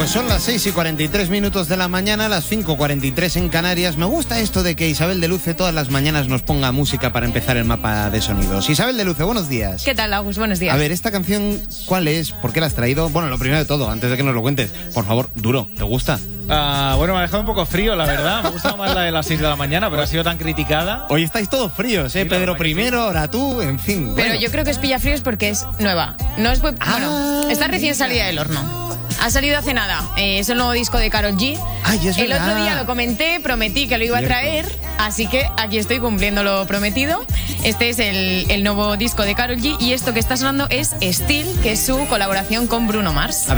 Pues son las 6:43 de la mañana, las 5:43 en Canarias. Me gusta esto de que Isabel de Luce todas las mañanas nos ponga música para empezar el mapa de sonidos. Isabel de Luce, buenos días. ¿Qué tal, Agus? Buenos días. A ver, ¿esta canción cuál es? ¿Por qué la has traído? Bueno, lo primero de todo, antes de que nos lo cuentes, por favor, Duro, ¿te gusta? Bueno, me ha dejado un poco frío, la verdad. Me gusta más la de las 6 de la mañana, pero ha sido tan criticada. Hoy estáis todos fríos, ¿eh? Sí, Pedro I, ahora tú, en fin. Pero bueno. yo creo que es pillafríos porque es nueva. No es bueno, está recién salida del horno. Ha salido hace nada. Es el nuevo disco de Karol G. Ay, es el verdad. otro día lo comenté, prometí que lo iba a traer, así que aquí estoy cumpliendo lo prometido. Este es el nuevo disco de Karol G y esto que está sonando es Still, que es su colaboración con Bruno Mars.